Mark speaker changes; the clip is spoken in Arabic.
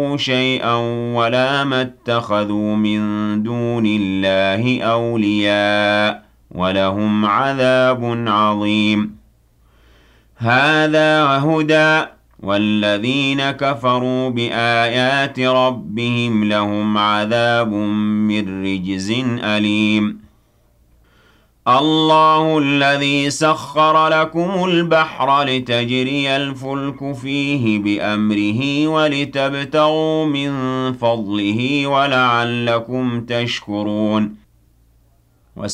Speaker 1: شيئا ولا ما اتخذوا من دون الله أولياء ولهم عذاب عظيم. هذا هدى والذين كفروا بآيات ربهم لهم عذاب من رجز أليم. الله الذي سخر لكم البحر لتجري الفلك فيه بأمره ولتبتغوا من فضله ولعلكم تشكرون